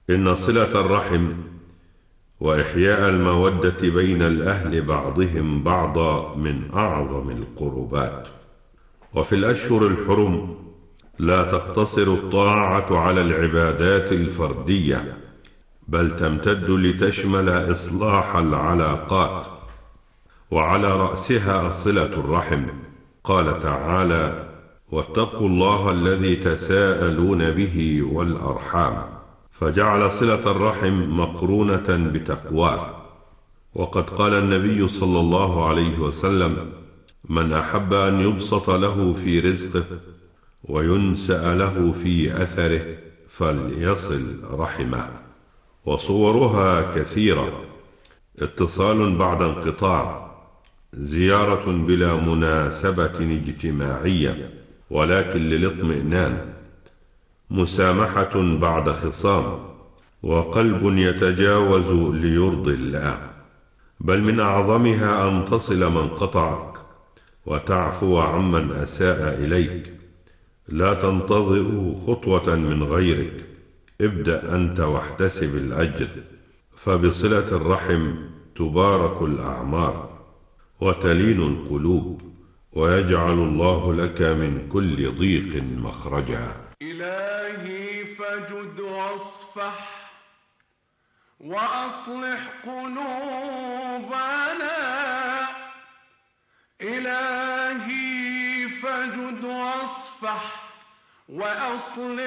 إن صلة الرحم وإحياء المودة بين الأهل بعضهم بعضا من أعظم القربات. وفي الأشهر الحرم لا تقتصر الطاعة على العبادات الفردية، بل تمتد لتشمل إصلاح العلاقات، وعلى رأسها صلة الرحم. قال تعالى: واتقوا الله الذي تساءلون به والأرحام، فجعل صلة الرحم مقرونة بتقواه. وقد قال النبي صلى الله عليه وسلم: من أحب أن يبسط له في رزقه وينسأ له في أثره فليصل رحمه. وصورها كثيرة: اتصال بعد انقطاع، زيارة بلا مناسبة اجتماعية ولكن للاطمئنان، مسامحة بعد خصام، وقلب يتجاوز ليرضي الله. بل من أعظمها أن تصل من قطعك وتعفو عمن أساء إليك. لا تنتظر خطوة من غيرك، ابدأ أنت واحتسب الأجر، فبصلة الرحم تبارك الأعمار وتلين القلوب، ويجعل الله لك من كل ضيق مخرجا. إلهي فجد واصفح وأصلح قلوبنا، إلهي فجد واصفح وأصلح